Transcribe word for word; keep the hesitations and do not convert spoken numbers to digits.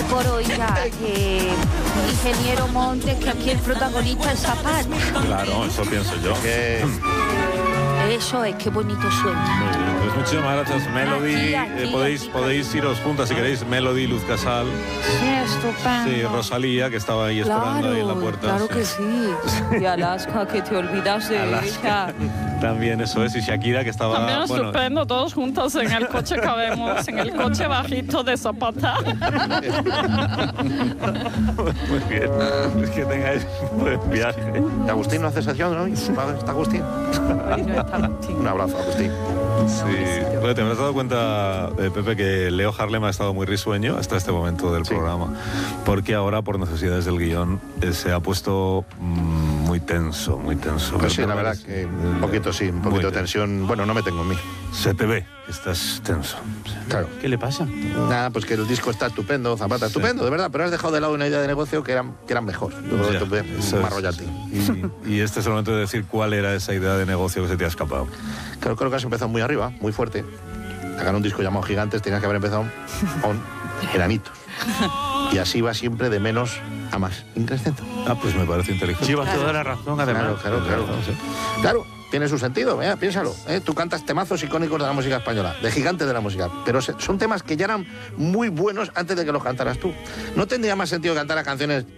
por hoy ya, que ingeniero Montes, que aquí el protagonista es Zapata. Claro, eso pienso yo. Que... Eso es, qué bonito suena. Muy bien, pues muchísimas gracias, Melody. Aquí, aquí, eh, podéis, aquí, podéis iros juntas si queréis. Melody, Luz Casal. Sí, estupendo. Sí, Rosalía, que estaba ahí esperando Claro, ahí en la puerta. claro sí. que sí. Y Alaska, que te olvidas de Alaska. ella. También eso es. Y Shakira, que estaba... También bueno, estupendo, todos juntos en el coche cabemos, en el coche bajito de Zapata. muy bien. Es que tengáis un buen viaje. Agustín no hace sesión, ¿no? ¿Está Agustín? Un abrazo, Agustín. Sí. Bueno, te habrás dado cuenta, eh, Pepe, que Leo Harlem ha estado muy risueño hasta este momento del Sí. programa, porque ahora, por necesidades del guión, eh, se ha puesto mm, muy tenso, muy tenso. Pues sí, Pero la verdad es- que un poquito sí, un muy poquito de tenso. tensión. Bueno, no me tengo en mí. Se te ve que estás tenso. Claro. ¿Qué le pasa? Nada, pues que el disco está estupendo, Zapata, Sí. estupendo, de verdad, pero has dejado de lado una idea de negocio que eran, que eran mejor. Yo creo que Ya, tú ves, eso es. más royalty. Y, y este es el momento de decir cuál era esa idea de negocio que se te ha escapado. Creo, creo que has empezado muy arriba, muy fuerte. Sacar un disco llamado Gigantes tenías que haber empezado con Enanitos. Y así va siempre de menos a más. Increscendo. Ah, pues me parece inteligente. Llevas toda la razón, además. Claro, claro, claro. Claro, tiene su sentido, ¿eh? Piénsalo. ¿eh? Tú cantas temazos icónicos de la música española, de gigantes de la música, pero se- son temas que ya eran muy buenos antes de que los cantaras tú. No tendría más sentido cantar las canciones